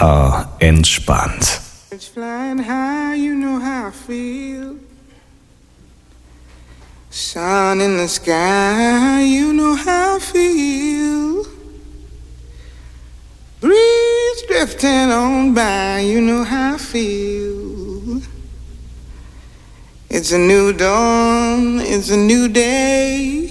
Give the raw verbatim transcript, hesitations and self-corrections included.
R entspannt. It's flying high, you know how I feel. Sun in the sky, you know how I feel. Breeze drifting on by, you know how I feel. It's a new dawn, it's a new day.